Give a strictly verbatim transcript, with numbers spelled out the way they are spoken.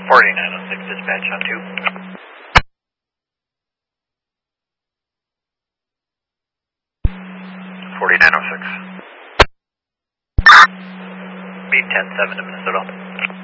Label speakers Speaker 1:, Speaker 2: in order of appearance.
Speaker 1: forty-nine oh six, dispatch on two. forty-nine oh six. Beat ten seven to Minnesota.